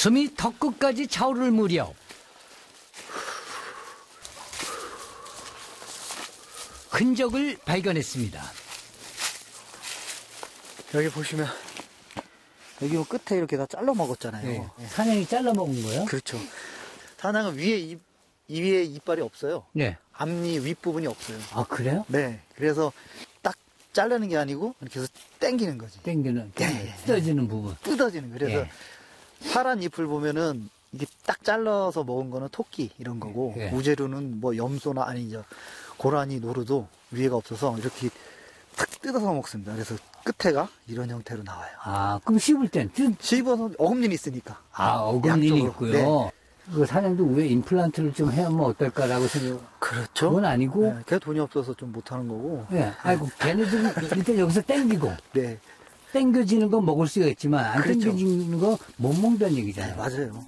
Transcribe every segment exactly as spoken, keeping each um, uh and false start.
숨이 턱끝까지 차오를 무렵 흔적을 발견했습니다. 여기 보시면 여기 뭐 끝에 이렇게 다 잘라 먹었잖아요. 네. 네. 사냥이 잘라 먹은 거예요? 그렇죠. 사냥은 위에 입, 이 위에 이빨이 없어요. 네. 앞니 윗부분이 없어요. 아, 그래요? 네. 그래서 딱 자르는 게 아니고 이렇게 해서 당기는 거지. 땡기는, 예, 뜯어지는 부분. 뜯어지는 거. 그래서 예. 파란 잎을 보면은 이게 딱 잘라서 먹은 거는 토끼 이런 거고 예. 우제류는 뭐 염소나 아니 이제 고라니 노루도 위에가 없어서 이렇게 탁 뜯어서 먹습니다. 그래서 끝에가 이런 형태로 나와요. 아, 그럼 씹을 땐 뜯, 씹어서 어금니는 있으니까. 아, 어금니는 양쪽으로. 있고요. 네. 그 사냥도 왜 임플란트를 좀 해야면 어떨까라고 생각. 그렇죠. 그건 아니고. 네, 걔 돈이 없어서 좀 못하는 거고. 예. 아이고, 걔네들은 일단 여기서 땡기고. 네. 땡겨지는 건 먹을 수가 있지만, 안 그렇죠. 땡겨지는 거 못 먹는다는 네, 얘기잖아요. 맞아요.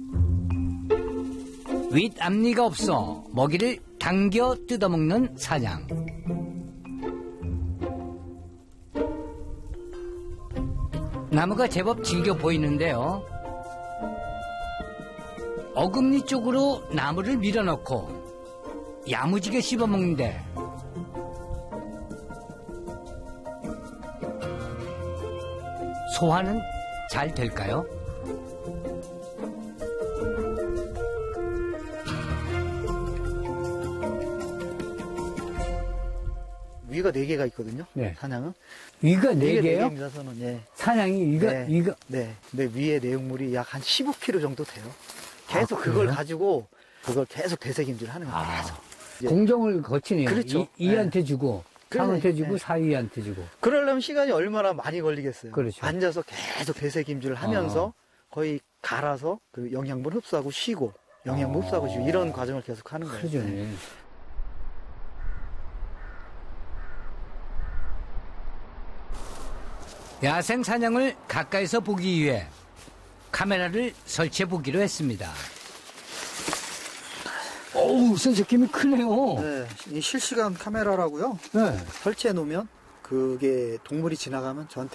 윗앞니가 없어 먹이를 당겨 뜯어먹는 사냥. 나무가 제법 질겨 보이는데요. 어금니 쪽으로 나무를 밀어넣고 야무지게 씹어먹는데 소화는 잘 될까요? 위가 네 개가 있거든요. 네. 사냥은. 위가 네 개요? 개입니다, 저는. 예. 사냥이 위가, 네. 위가. 네. 근데 위에 내용물이 약 한 십오 킬로그램 정도 돼요. 계속 아, 그걸 그래요? 가지고 그걸 계속 되새김질 하는 거예요. 아, 계속. 예. 공정을 거치네요. 그렇죠. 이, 한테 주고, 그래, 삼한테 주고, 네. 사위한테 주고. 그러려면 시간이 얼마나 많이 걸리겠어요. 그렇죠. 앉아서 계속 되새김질을 하면서 거의 갈아서 그 영양분 흡수하고 쉬고 영양분 아. 흡수하고 쉬고 이런 과정을 계속 하는 거예요. 그러죠. 네. 야생 사냥을 가까이서 보기 위해 카메라를 설치해 보기로 했습니다. 어우, 선생님이 크네요. 네, 이 실시간 카메라라고요. 네. 설치해 놓으면 그게 동물이 지나가면 저한테